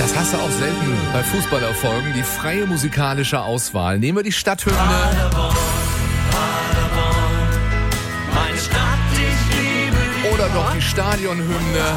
Das hast du auch selten bei Fußballerfolgen, die freie musikalische Auswahl. Nehmen wir die Stadthymne. Paderborn, meine Stadt, ich liebe dich. Oder doch die Stadionhymne.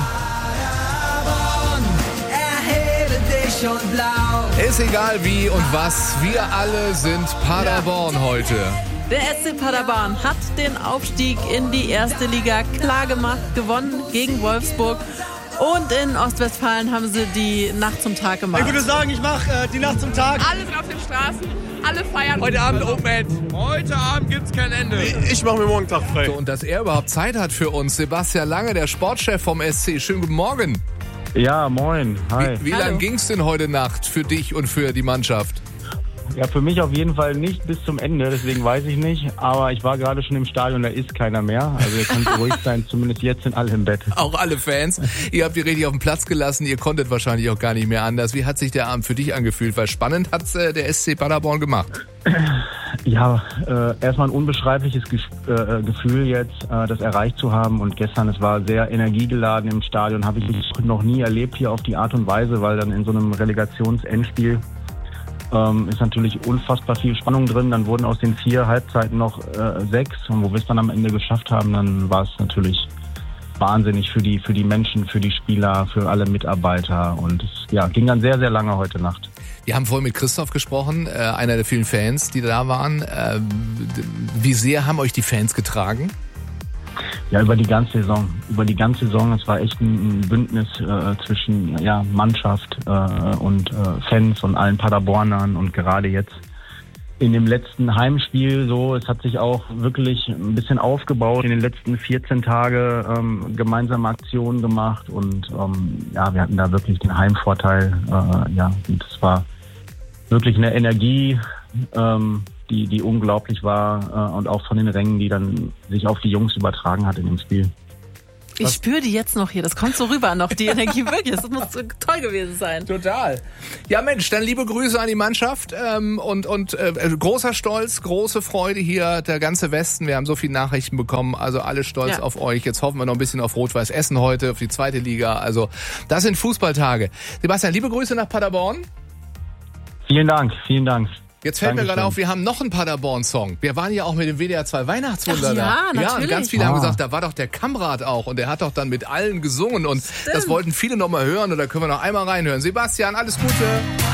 Paderborn, erhebe dich und blau. Ist egal wie und was, wir alle sind Paderborn heute. Der SC Paderborn hat den Aufstieg in die erste Liga klar gemacht, gewonnen gegen Wolfsburg. Und in Ostwestfalen haben sie die Nacht zum Tag gemacht. Ich würde sagen, ich mache die Nacht zum Tag. Alle sind auf den Straßen, alle feiern. Heute Abend Open End. Heute Abend gibt's kein Ende. Ich mache mir morgen Tag frei. So, und dass er überhaupt Zeit hat für uns, Sebastian Lange, der Sportchef vom SC. Schönen guten Morgen. Ja, moin. Hi. Wie Hallo. lang ging's denn heute Nacht für dich und für die Mannschaft? Ja, für mich auf jeden Fall nicht bis zum Ende, deswegen weiß ich nicht. Aber ich war gerade schon im Stadion, da ist keiner mehr. Also ihr könnt ruhig sein, zumindest jetzt sind alle im Bett. Auch alle Fans. Ihr habt die richtig auf den Platz gelassen. Ihr konntet wahrscheinlich auch gar nicht mehr anders. Wie hat sich der Abend für dich angefühlt? Weil spannend hat's der SC Paderborn gemacht. Ja, erstmal ein unbeschreibliches Gefühl jetzt, das erreicht zu haben. Und gestern, es war sehr energiegeladen im Stadion, habe ich noch nie erlebt hier auf die Art und Weise, weil dann in so einem Relegationsendspiel ist natürlich unfassbar viel Spannung drin. Dann wurden aus den 4 Halbzeiten noch 6. Und wo wir es dann am Ende geschafft haben, dann war es natürlich wahnsinnig für die Menschen, für die Spieler, für alle Mitarbeiter. Und es ging dann sehr, sehr lange heute Nacht. Wir haben vorhin mit Christoph gesprochen, einer der vielen Fans, die da waren. Wie sehr haben euch die Fans getragen? Ja, über die ganze Saison. Es war echt ein Bündnis zwischen Mannschaft und Fans und allen Paderbornern. Und gerade jetzt in dem letzten Heimspiel so, es hat sich auch wirklich ein bisschen aufgebaut. In den letzten 14 Tagen gemeinsame Aktionen gemacht. Und wir hatten da wirklich den Heimvorteil. Und es war wirklich eine Energie, die unglaublich war und auch von den Rängen, die dann sich auf die Jungs übertragen hat in dem Spiel. Ich spüre die jetzt noch hier, das kommt so rüber noch, die Energie wirklich, das muss so toll gewesen sein. Total. Ja Mensch, dann liebe Grüße an die Mannschaft und großer Stolz, große Freude hier, der ganze Westen. Wir haben so viele Nachrichten bekommen, also alle stolz auf euch. Jetzt hoffen wir noch ein bisschen auf Rot-Weiß Essen heute, auf die 2. Liga. Also das sind Fußballtage. Sebastian, liebe Grüße nach Paderborn. Vielen Dank. Jetzt fällt mir gerade auf, wir haben noch einen Paderborn-Song. Wir waren ja auch mit dem WDR 2 Weihnachtswunder da. Ja, natürlich. Ja, und ganz viele haben gesagt, da war doch der Kamrat auch und der hat doch dann mit allen gesungen und das wollten viele noch mal hören und da können wir noch einmal reinhören. Sebastian, alles Gute.